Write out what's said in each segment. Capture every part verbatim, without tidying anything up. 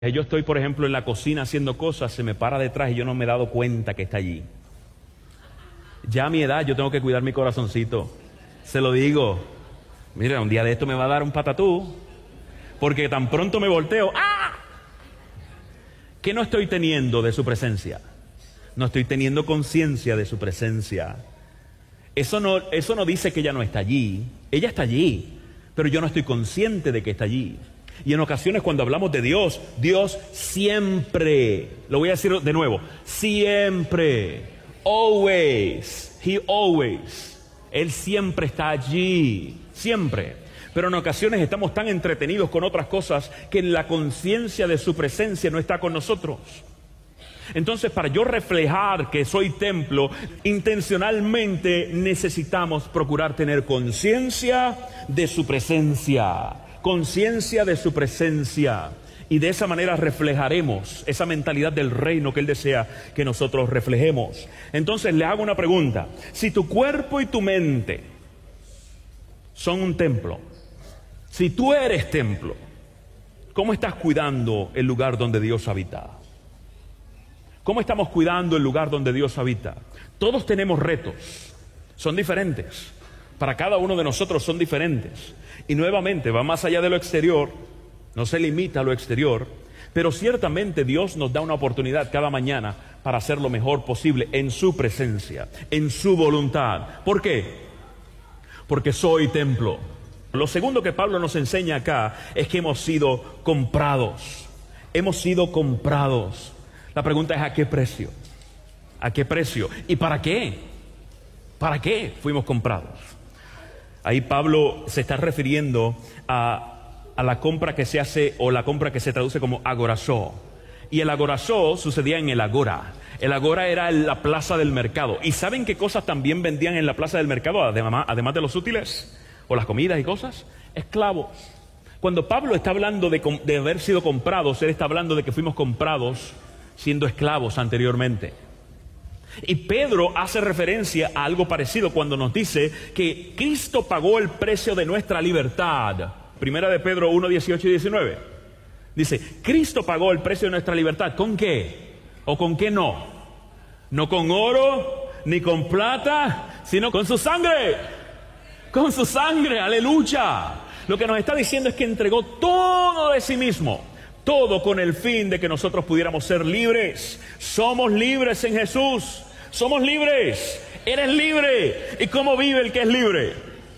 Yo estoy, por ejemplo, en la cocina haciendo cosas, se me para detrás y yo no me he dado cuenta que está allí. Ya a mi edad yo tengo que cuidar mi corazoncito. Se lo digo. Mira, un día de esto me va a dar un patatú, porque tan pronto me volteo. ¡Ah! ¿Qué no estoy teniendo de su presencia? No estoy teniendo conciencia de su presencia. Eso no, eso no dice que ella no está allí. Ella está allí, pero yo no estoy consciente de que está allí. Y en ocasiones cuando hablamos de Dios, Dios siempre, lo voy a decir de nuevo, siempre, always, He always, Él siempre está allí, siempre. Pero en ocasiones estamos tan entretenidos con otras cosas que la conciencia de su presencia no está con nosotros. Entonces, para yo reflejar que soy templo, intencionalmente necesitamos procurar tener conciencia de su presencia. Conciencia de su presencia, y de esa manera reflejaremos esa mentalidad del reino que Él desea que nosotros reflejemos. Entonces le hago una pregunta: si tu cuerpo y tu mente son un templo, si tú eres templo, ¿cómo estás cuidando el lugar donde Dios habita? ¿Cómo estamos cuidando el lugar donde Dios habita? Todos tenemos retos, son diferentes. Para cada uno de nosotros son diferentes. Y nuevamente va más allá de lo exterior, no se limita a lo exterior, pero ciertamente Dios nos da una oportunidad cada mañana para hacer lo mejor posible en su presencia, en su voluntad. ¿Por qué? Porque soy templo. Lo segundo que Pablo nos enseña acá es que hemos sido comprados. Hemos sido comprados. La pregunta es: ¿a qué precio? ¿A qué precio? ¿Y para qué? ¿Para qué fuimos comprados? Ahí Pablo se está refiriendo a, a la compra que se hace, o la compra que se traduce como agorazó. Y el agorazó sucedía en el agora. El agora era la plaza del mercado. ¿Y saben qué cosas también vendían en la plaza del mercado, además, además de los útiles o las comidas y cosas? Esclavos. Cuando Pablo está hablando de, de haber sido comprados, él está hablando de que fuimos comprados siendo esclavos anteriormente. Y Pedro hace referencia a algo parecido cuando nos dice que Cristo pagó el precio de nuestra libertad. Primera de Pedro uno, dieciocho y diecinueve. Dice: Cristo pagó el precio de nuestra libertad. ¿Con qué? ¿O con qué no? No con oro, ni con plata, sino con su sangre. Con su sangre, aleluya. Lo que nos está diciendo es que entregó todo de sí mismo. Todo con el fin de que nosotros pudiéramos ser libres. Somos libres en Jesús. Somos libres. Eres libre. ¿Y cómo vive el que es libre?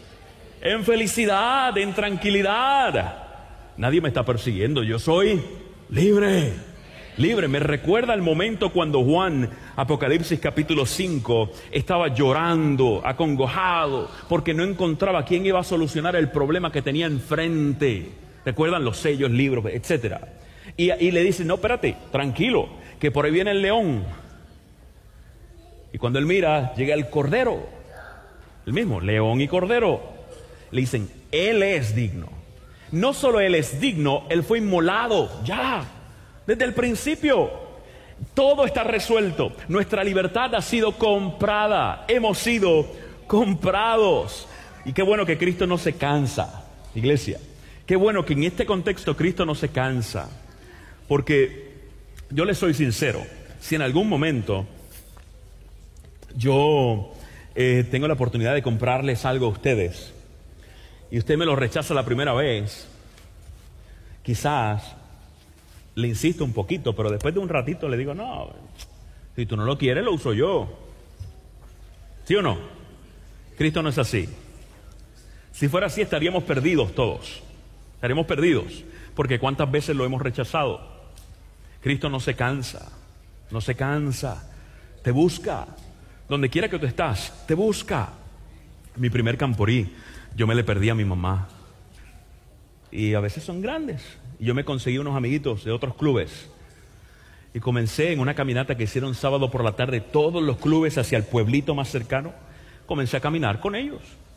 En felicidad, en tranquilidad. Nadie me está persiguiendo. Yo soy libre. Libre. Me recuerda el momento cuando Juan, Apocalipsis capítulo cinco, estaba llorando, acongojado, porque no encontraba quién iba a solucionar el problema que tenía enfrente. ¿Recuerdan los sellos, libros, etcétera? Y, y le dice: no, espérate, tranquilo, que por ahí viene el león. Y cuando él mira, llega el cordero, el mismo, león y cordero. Le dicen: él es digno. No solo él es digno, él fue inmolado, ya, desde el principio. Todo está resuelto. Nuestra libertad ha sido comprada. Hemos sido comprados. Y qué bueno que Cristo no se cansa, iglesia. Qué bueno que en este contexto Cristo no se cansa, porque yo les soy sincero, si en algún momento yo eh, tengo la oportunidad de comprarles algo a ustedes y usted me lo rechaza la primera vez, quizás le insisto un poquito, pero después de un ratito le digo: no, si tú no lo quieres lo uso yo. ¿Sí o no? Cristo no es así. Si fuera así estaríamos perdidos todos. Estaremos perdidos, porque cuántas veces lo hemos rechazado. Cristo no se cansa, no se cansa, te busca, donde quiera que tú estás, te busca. Mi primer camporí, yo me le perdí a mi mamá, y a veces son grandes, y yo me conseguí unos amiguitos de otros clubes, y comencé en una caminata que hicieron sábado por la tarde, todos los clubes hacia el pueblito más cercano, comencé a caminar con ellos.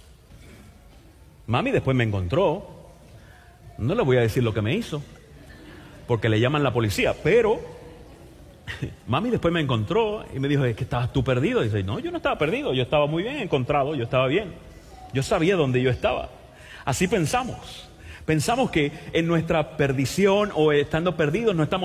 Mami después me encontró. No le voy a decir lo que me hizo, porque le llaman la policía, pero mami después me encontró y me dijo: es que estabas tú perdido. Y dice: no, yo no estaba perdido, yo estaba muy bien encontrado, yo estaba bien, yo sabía dónde yo estaba. Así pensamos, Pensamos que en nuestra perdición o estando perdidos no estamos